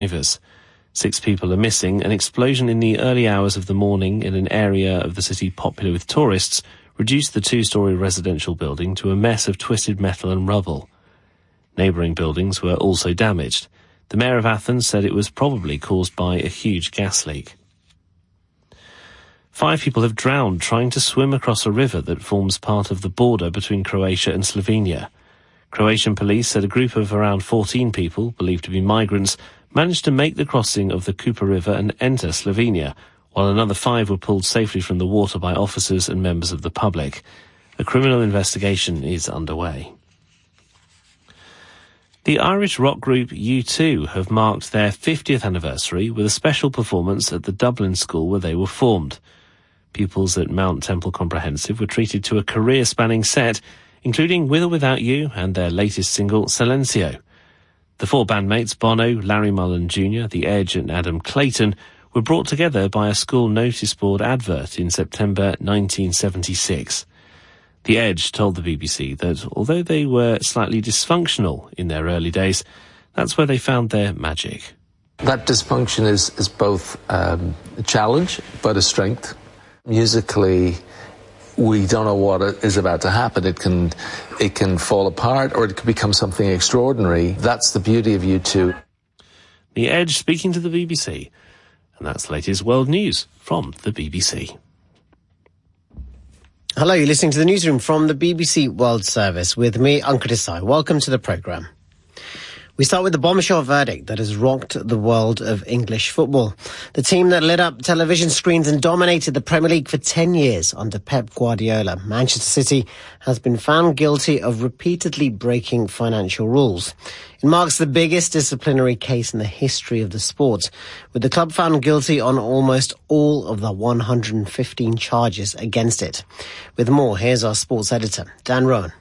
6 people are missing. An explosion in the early hours of the morning in an area of the city popular with tourists reduced the 2-storey residential building to a mess of twisted metal and rubble. Neighbouring buildings were also damaged. The mayor of Athens said it was probably caused by a huge gas leak. 5 people have drowned trying to swim across a river that forms part of the border between Croatia and Slovenia. Croatian police said a group of around 14 people, believed to be migrants, managed to make the crossing of the Kupa River and enter Slovenia, while another 5 were pulled safely from the water by officers and members of the public. A criminal investigation is underway. The Irish rock group U2 have marked their 50th anniversary with a special performance at the Dublin school where they were formed. Pupils at Mount Temple Comprehensive were treated to a career-spanning set, including With or Without You and their latest single, Silencio. The 4 bandmates, Bono, Larry Mullen Jr., The Edge and Adam Clayton, were brought together by a school notice board advert in September 1976. The Edge told the BBC that although they were slightly dysfunctional in their early days, that's where they found their magic. That dysfunction is both a challenge but a strength. Musically, we don't know what is about to happen. It can fall apart or it can become something extraordinary. That's the beauty of U2. The Edge speaking to the BBC. And that's the latest world news from the BBC. Hello, you're listening to the newsroom from the BBC World Service with me, Ankit Desai. Welcome to the programme. We start with the bombshell verdict that has rocked the world of English football. The team that lit up television screens and dominated the Premier League for 10 years under Pep Guardiola, Manchester City, has been found guilty of repeatedly breaking financial rules. It marks the biggest disciplinary case in the history of the sport, with the club found guilty on almost all of the 115 charges against it. With more, here's our sports editor, Dan Rowan.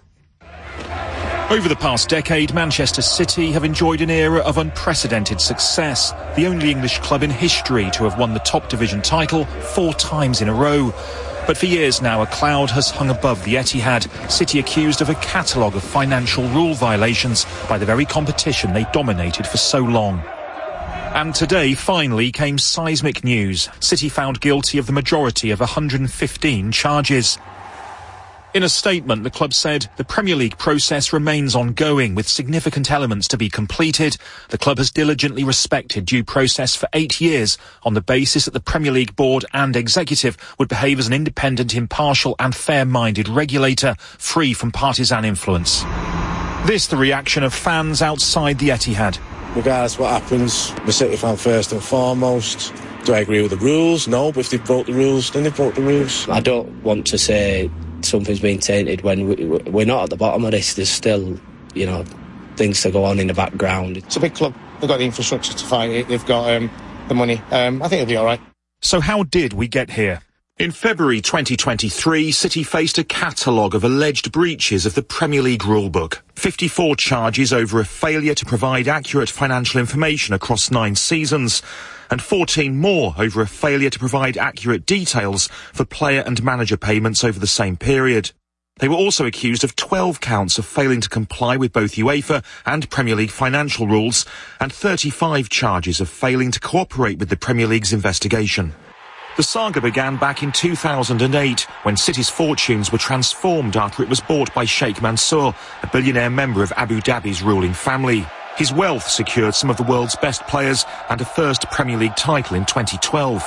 Over the past decade, Manchester City have enjoyed an era of unprecedented success, the only English club in history to have won the top division title 4 times in a row. But for years now, a cloud has hung above the Etihad, City accused of a catalogue of financial rule violations by the very competition they dominated for so long. And today, finally, came seismic news. City found guilty of the majority of 115 charges. In a statement, the club said the Premier League process remains ongoing with significant elements to be completed. The club has diligently respected due process for 8 years on the basis that the Premier League board and executive would behave as an independent, impartial and fair-minded regulator, free from partisan influence. This the reaction of fans outside the Etihad. Regardless of what happens, we're City fan first and foremost. Do I agree with the rules? No, but if they've broke the rules, then they've broke the rules. I don't want to say something's been tainted when we're not at the bottom of this. There's still, things to go on in the background. It's a big club. They've got the infrastructure to fight it. They've got the money. I think it'll be all right. So how did we get here? In February 2023, City faced a catalogue of alleged breaches of the Premier League rulebook. 54 charges over a failure to provide accurate financial information across 9 seasons, and 14 more over a failure to provide accurate details for player and manager payments over the same period. They were also accused of 12 counts of failing to comply with both UEFA and Premier League financial rules, and 35 charges of failing to cooperate with the Premier League's investigation. The saga began back in 2008, when City's fortunes were transformed after it was bought by Sheikh Mansour, a billionaire member of Abu Dhabi's ruling family. His wealth secured some of the world's best players and a first Premier League title in 2012.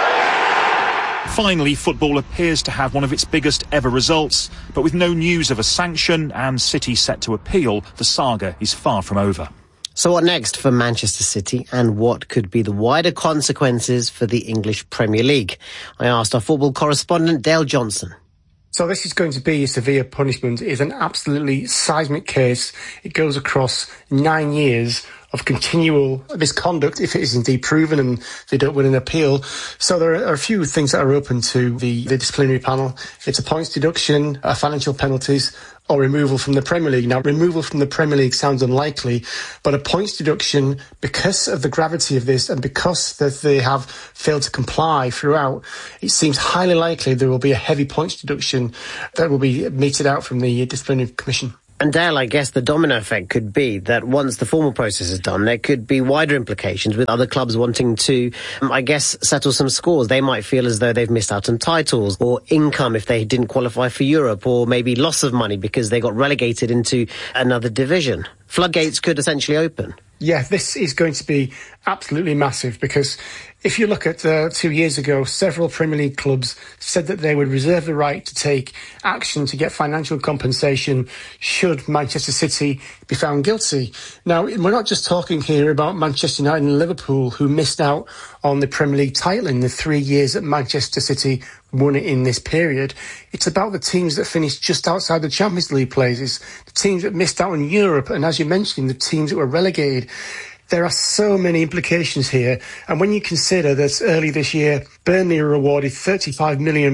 Finally, football appears to have one of its biggest ever results, but with no news of a sanction and City set to appeal, the saga is far from over. So what next for Manchester City, and what could be the wider consequences for the English Premier League? I asked our football correspondent Dale Johnson. So this is going to be a severe punishment. It is an absolutely seismic case. It goes across 9 years of continual misconduct, if it is indeed proven and they don't win an appeal. So there are a few things that are open to the disciplinary panel. It's a points deduction, financial penalties, or removal from the Premier League. Now, removal from the Premier League sounds unlikely, but a points deduction, because of the gravity of this and because that they have failed to comply throughout, it seems highly likely there will be a heavy points deduction that will be meted out from the disciplinary commission. And Dale, I guess the domino effect could be that once the formal process is done, there could be wider implications with other clubs wanting to, I guess, settle some scores. They might feel as though they've missed out on titles or income if they didn't qualify for Europe, or maybe loss of money because they got relegated into another division. Floodgates could essentially open. Yeah, this is going to be absolutely massive, because if you look at 2 years ago, several Premier League clubs said that they would reserve the right to take action to get financial compensation should Manchester City be found guilty. Now, we're not just talking here about Manchester United and Liverpool, who missed out on the Premier League title in the 3 years that Manchester City won it in this period. It's about the teams that finished just outside the Champions League places, the teams that missed out on Europe, and as you mentioned, the teams that were relegated. There are so many implications here. And when you consider that early this year, Burnley were awarded £35 million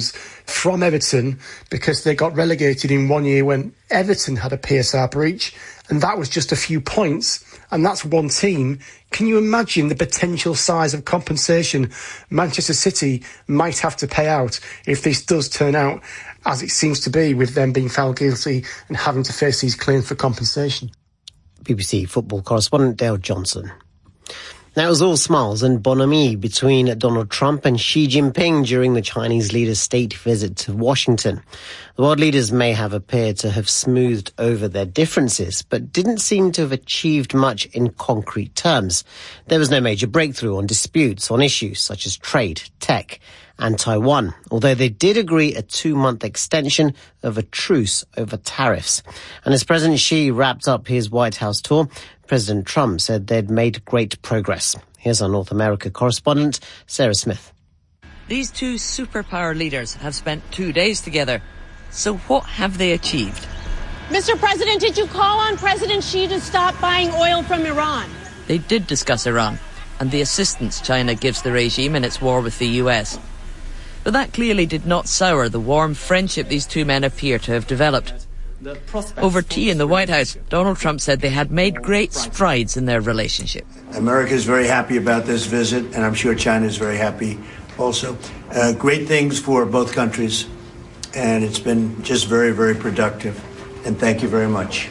from Everton because they got relegated in 1 year when Everton had a PSR breach, and that was just a few points, and that's one team. Can you imagine the potential size of compensation Manchester City might have to pay out if this does turn out as it seems to be, with them being found guilty and having to face these claims for compensation? BBC football correspondent Dale Johnson. Now, it was all smiles and bonhomie between Donald Trump and Xi Jinping during the Chinese leader's state visit to Washington. The world leaders may have appeared to have smoothed over their differences, but didn't seem to have achieved much in concrete terms. There was no major breakthrough on disputes on issues such as trade, tech, and Taiwan, although they did agree a 2-month extension of a truce over tariffs. And as President Xi wrapped up his White House tour, President Trump said they'd made great progress. Here's our North America correspondent, Sarah Smith. These two superpower leaders have spent 2 days together. So what have they achieved? Mr. President, did you call on President Xi to stop buying oil from Iran? They did discuss Iran and the assistance China gives the regime in its war with the US. But that clearly did not sour the warm friendship these two men appear to have developed. Over tea in the White House, Donald Trump said they had made great strides in their relationship. America is very happy about this visit, and I'm sure China is very happy also. Great things for both countries, and it's been just very, very productive. And thank you very much.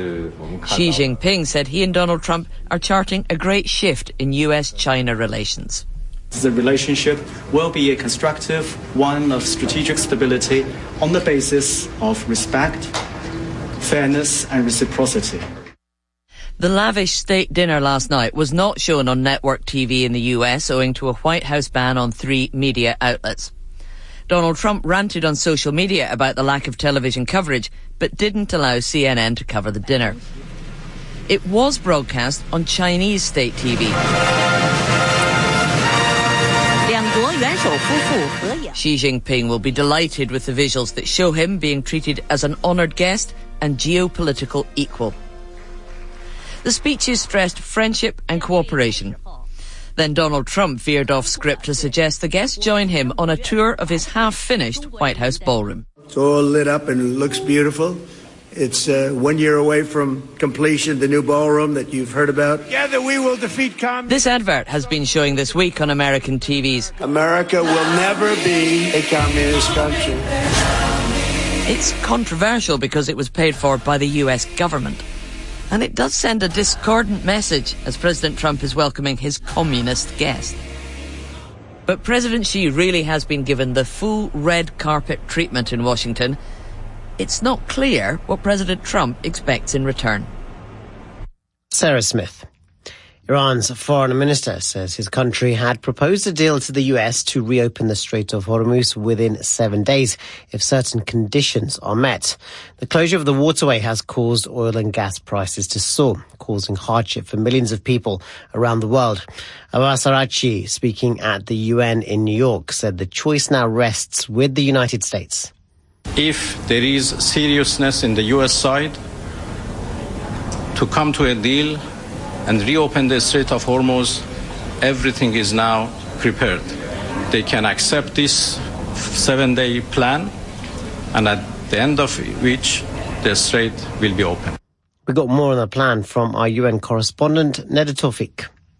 Xi Jinping said he and Donald Trump are charting a great shift in US-China relations. The relationship will be a constructive one of strategic stability on the basis of respect, fairness and reciprocity. The lavish state dinner last night was not shown on network TV in the US owing to a White House ban on 3 media outlets. Donald Trump ranted on social media about the lack of television coverage, but didn't allow CNN to cover the dinner. It was broadcast on Chinese state TV. Xi Jinping will be delighted with the visuals that show him being treated as an honoured guest and geopolitical equal. The speeches stressed friendship and cooperation. Then Donald Trump veered off script to suggest the guests join him on a tour of his half-finished White House ballroom. It's all lit up and it looks beautiful. It's 1 year away from completion, the new ballroom that you've heard about. Together we will defeat communism. This advert has been showing this week on American TVs. America will never be a communist country. It's controversial because it was paid for by the US government. And it does send a discordant message as President Trump is welcoming his communist guest. But President Xi really has been given the full red carpet treatment in Washington. It's not clear what President Trump expects in return. Sarah Smith. Iran's foreign minister says his country had proposed a deal to the US to reopen the Strait of Hormuz within 7 days if certain conditions are met. The closure of the waterway has caused oil and gas prices to soar, causing hardship for millions of people around the world. Abbas Araghchi, speaking at the UN in New York, said the choice now rests with the United States. If there is seriousness in the US side to come to a deal and reopen the Strait of Hormuz, everything is now prepared. They can accept this 7-day plan, and at the end of which the strait will be open. We got more on the plan from our UN correspondent, Neda Tawfiq.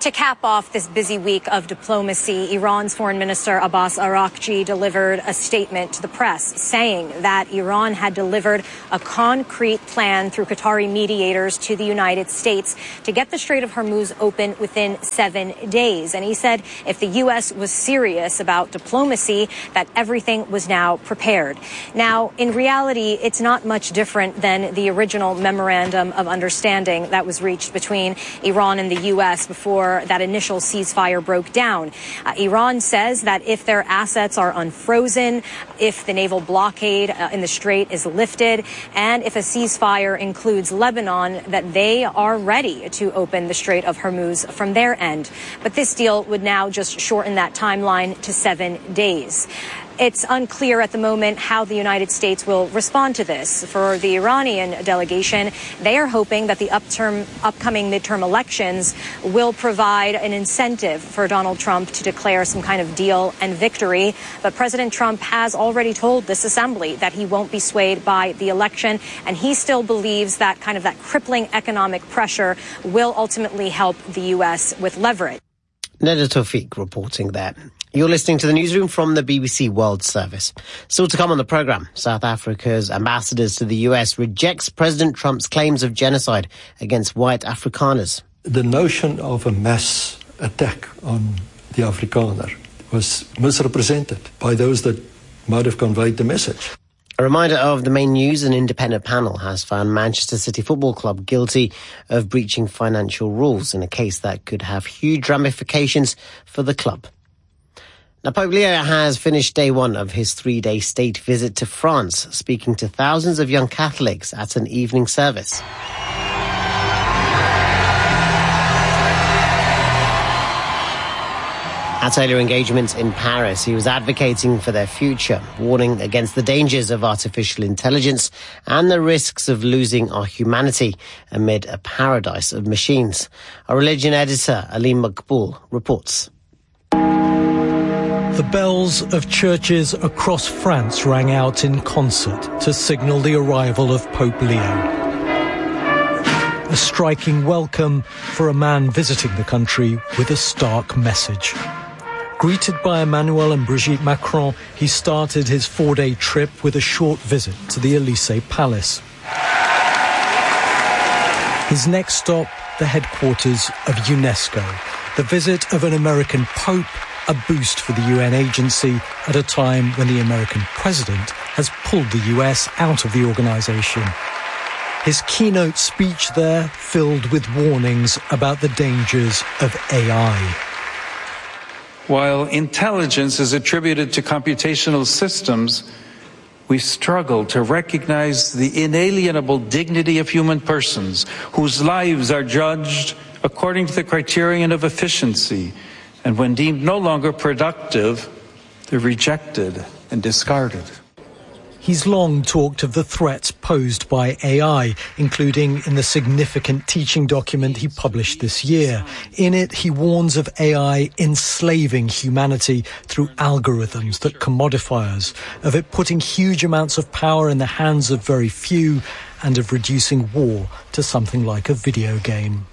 To cap off this busy week of diplomacy, Iran's Foreign Minister Abbas Araghchi delivered a statement to the press saying that Iran had delivered a concrete plan through Qatari mediators to the United States to get the Strait of Hormuz open within 7 days. And he said if the U.S. was serious about diplomacy, that everything was now prepared. Now, in reality, it's not much different than the original memorandum of understanding that was reached between Iran and the U.S. before that initial ceasefire broke down. Iran says that if their assets are unfrozen, if the naval blockade in the Strait is lifted, and if a ceasefire includes Lebanon, that they are ready to open the Strait of Hormuz from their end. But this deal would now just shorten that timeline to 7 days. It's unclear at the moment how the United States will respond to this. For the Iranian delegation, they are hoping that the upcoming midterm elections will provide an incentive for Donald Trump to declare some kind of deal and victory. But President Trump has already told this assembly that he won't be swayed by the election, and he still believes that kind of that crippling economic pressure will ultimately help the U.S. with leverage. Neda Tawfiq reporting that. You're listening to the newsroom from the BBC World Service. Still to come on the programme, South Africa's ambassadors to the US rejects President Trump's claims of genocide against white Afrikaners. The notion of a mass attack on the Afrikaner was misrepresented by those that might have conveyed the message. A reminder of the main news: an independent panel has found Manchester City Football Club guilty of breaching financial rules in a case that could have huge ramifications for the club. Now, Pope Leo has finished day one of his 3-day state visit to France, speaking to thousands of young Catholics at an evening service. At earlier engagements in Paris, he was advocating for their future, warning against the dangers of artificial intelligence and the risks of losing our humanity amid a paradise of machines. Our religion editor, Alim Makboul, reports. The bells of churches across France rang out in concert to signal the arrival of Pope Leo. A striking welcome for a man visiting the country with a stark message. Greeted by Emmanuel and Brigitte Macron, he started his 4-day trip with a short visit to the Élysée Palace. His next stop, the headquarters of UNESCO. The visit of an American pope, a boost for the UN agency at a time when the American president has pulled the US out of the organization. His keynote speech there filled with warnings about the dangers of AI. While intelligence is attributed to computational systems, we struggle to recognize the inalienable dignity of human persons whose lives are judged according to the criterion of efficiency, and when deemed no longer productive, they're rejected and discarded. He's long talked of the threats posed by AI, including in the significant teaching document he published this year. In it, he warns of AI enslaving humanity through algorithms that commodify us, of it putting huge amounts of power in the hands of very few, and of reducing war to something like a video game.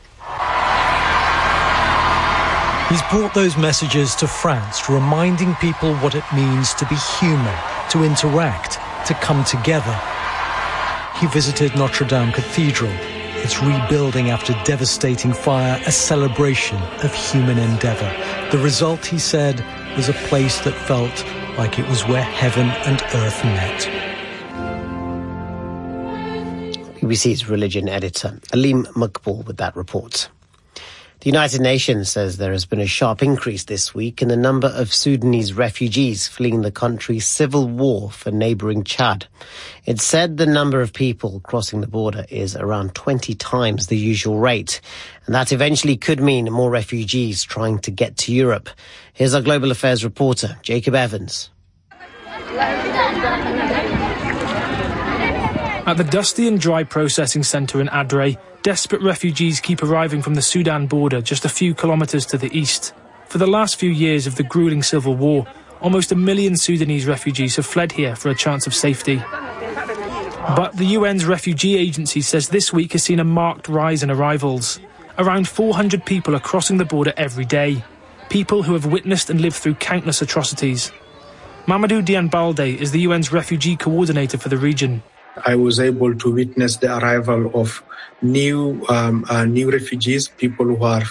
He's brought those messages to France, reminding people what it means to be human, to interact, to come together. He visited Notre Dame Cathedral. It's rebuilding after devastating fire, a celebration of human endeavour. The result, he said, was a place that felt like it was where heaven and earth met. BBC's religion editor, Alim Makboul, with that report. The United Nations says there has been a sharp increase this week in the number of Sudanese refugees fleeing the country's civil war for neighbouring Chad. It said the number of people crossing the border is around 20 times the usual rate, and that eventually could mean more refugees trying to get to Europe. Here's our Global Affairs reporter, Jacob Evans. At the dusty and dry processing centre in Adre, desperate refugees keep arriving from the Sudan border just a few kilometres to the east. For the last few years of the gruelling civil war, almost 1 million Sudanese refugees have fled here for a chance of safety. But the UN's refugee agency says this week has seen a marked rise in arrivals. Around 400 people are crossing the border every day. People who have witnessed and lived through countless atrocities. Mamadou Diane-Balde is the UN's refugee coordinator for the region. I was able to witness the arrival of new refugees, people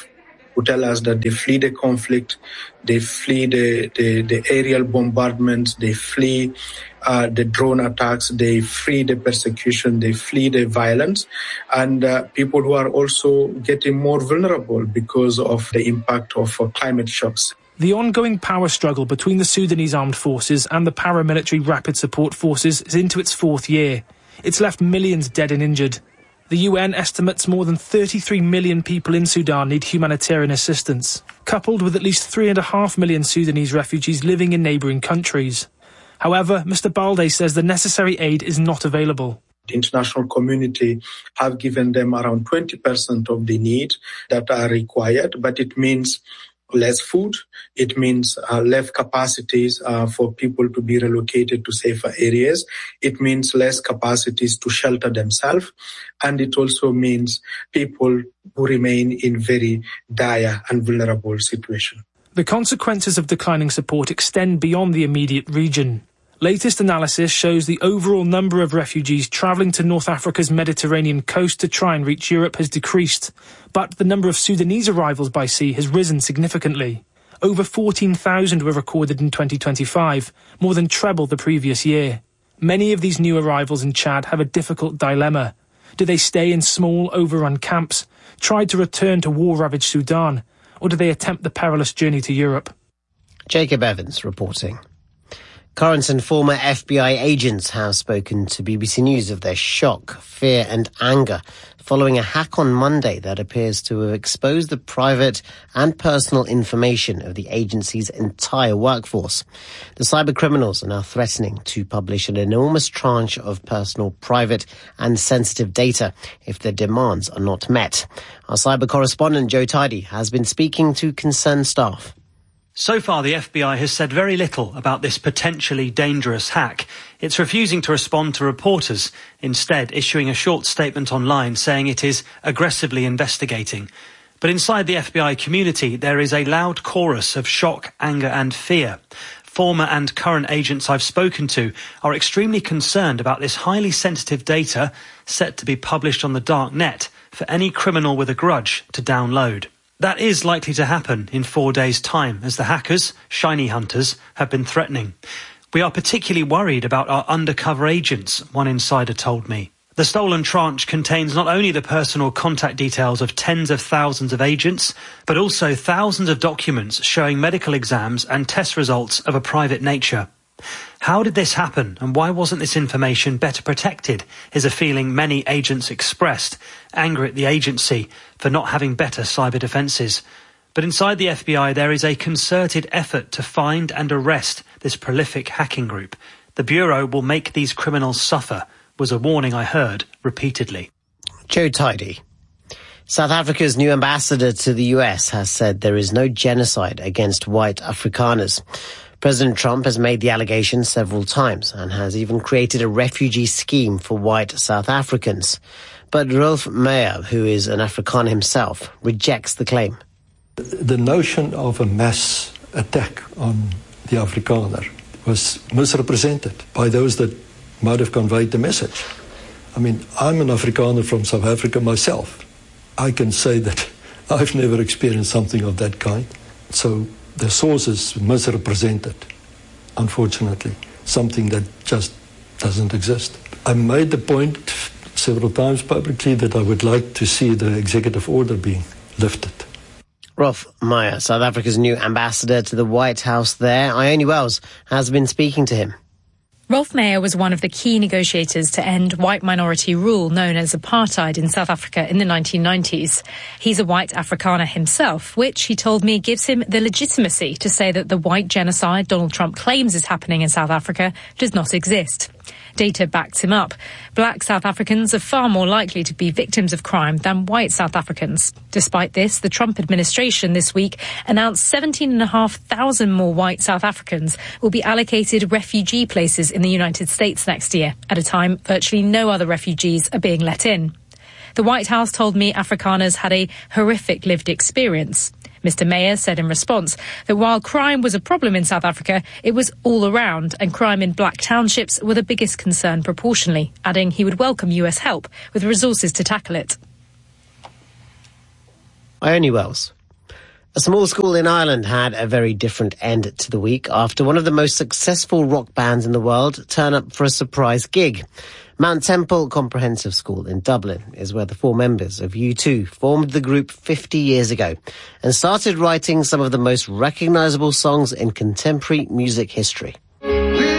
who tell us that they flee the conflict, they flee the aerial bombardments, they flee the drone attacks, they flee the persecution, they flee the violence, and people who are also getting more vulnerable because of the impact of climate shocks. The ongoing power struggle between the Sudanese armed forces and the paramilitary rapid support forces is into its 4th year. It's left millions dead and injured. The UN estimates more than 33 million people in Sudan need humanitarian assistance, coupled with at least 3.5 million Sudanese refugees living in neighbouring countries. However, Mr. Balde says the necessary aid is not available. The international community have given them around 20% of the need that are required, but it means less food. It means less capacities for people to be relocated to safer areas. It means less capacities to shelter themselves. And it also means people who remain in very dire and vulnerable situation. The consequences of declining support extend beyond the immediate region. Latest analysis shows the overall number of refugees travelling to North Africa's Mediterranean coast to try and reach Europe has decreased, but the number of Sudanese arrivals by sea has risen significantly. Over 14,000 were recorded in 2025, more than treble the previous year. Many of these new arrivals in Chad have a difficult dilemma. Do they stay in small, overrun camps, try to return to war-ravaged Sudan, or do they attempt the perilous journey to Europe? Jacob Evans reporting. Current and former FBI agents have spoken to BBC News of their shock, fear and anger following a hack on Monday that appears to have exposed the private and personal information of the agency's entire workforce. The cybercriminals are now threatening to publish an enormous tranche of personal, private and sensitive data if their demands are not met. Our cyber correspondent Joe Tidy has been speaking to concerned staff. So far, the FBI has said very little about this potentially dangerous hack. It's refusing to respond to reporters, instead issuing a short statement online saying it is aggressively investigating. But inside the FBI community, there is a loud chorus of shock, anger and fear. Former and current agents I've spoken to are extremely concerned about this highly sensitive data set to be published on the dark net for any criminal with a grudge to download. That is likely to happen in 4 days' time, as the hackers, shiny hunters, have been threatening. We are particularly worried about our undercover agents, one insider told me. The stolen tranche contains not only the personal contact details of tens of thousands of agents, but also thousands of documents showing medical exams and test results of a private nature. How did this happen, and why wasn't this information better protected, is a feeling many agents expressed, anger at the agency for not having better cyber defences. But inside the FBI there is a concerted effort to find and arrest this prolific hacking group. The Bureau will make these criminals suffer, was a warning I heard repeatedly. Joe Tidy. South Africa's new ambassador to the US has said there is no genocide against white Afrikaners. President Trump has made the allegation several times and has even created a refugee scheme for white South Africans. But Rolf Meyer, who is an Afrikaner himself, rejects the claim. The notion of a mass attack on the Afrikaner was misrepresented by those that might have conveyed the message. I mean, I'm an Afrikaner from South Africa myself. I can say that I've never experienced something of that kind. So the source is misrepresented, unfortunately, something that just doesn't exist. I made the point several times publicly that I would like to see the executive order being lifted. Rolf Meyer, South Africa's new ambassador to the White House there, Ione Wells, has been speaking to him. Rolf Meyer was one of the key negotiators to end white minority rule known as apartheid in South Africa in the 1990s. He's a white Afrikaner himself, which, he told me, gives him the legitimacy to say that the white genocide Donald Trump claims is happening in South Africa does not exist. Data backs him up. Black South Africans are far more likely to be victims of crime than white South Africans. Despite this, the Trump administration this week announced 17,500 more white South Africans will be allocated refugee places in the United States next year, at a time virtually no other refugees are being let in. The White House told me Afrikaners had a horrific lived experience. Mr. Mayer said in response that while crime was a problem in South Africa, it was all around, and crime in black townships were the biggest concern proportionally, adding he would welcome US help with resources to tackle it. Ione Wells. A small school in Ireland had a very different end to the week after one of the most successful rock bands in the world turned up for a surprise gig. Mount Temple Comprehensive School in Dublin is where the 4 members of U2 formed the group 50 years ago and started writing some of the most recognisable songs in contemporary music history.